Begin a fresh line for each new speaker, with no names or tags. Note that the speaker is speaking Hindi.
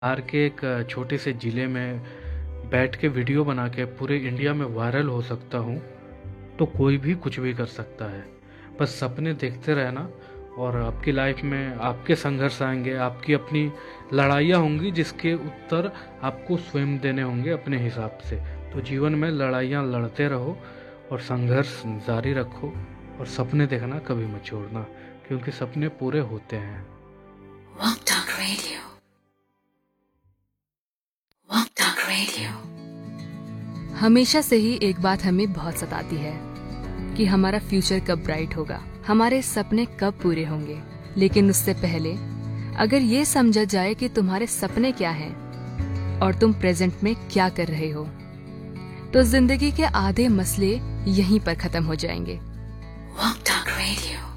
बिहार के एक छोटे से ज़िले में बैठ के वीडियो बना के पूरे इंडिया में वायरल हो सकता हूँ, तो कोई भी कुछ भी कर सकता है। बस सपने देखते रहना और आपकी लाइफ में आपके संघर्ष आएँगे, आपकी अपनी लड़ाइयाँ होंगी जिसके उत्तर आपको स्वयं देने होंगे अपने हिसाब से। तो जीवन में लड़ाइयाँ लड़ते रहो और संघर्ष जारी रखो और सपने देखना कभी मत छोड़ना, क्योंकि सपने पूरे होते हैं।
Walk Talk Radio. Walk Talk Radio.
हमेशा से ही एक बात हमें बहुत सताती है कि हमारा फ्यूचर कब ब्राइट होगा, हमारे सपने कब पूरे होंगे। लेकिन उससे पहले अगर ये समझा जाए कि तुम्हारे सपने क्या हैं और तुम प्रेजेंट में क्या कर रहे हो, तो जिंदगी के आधे मसले यहीं पर खत्म हो जाएंगे।
Walk Talk Radio.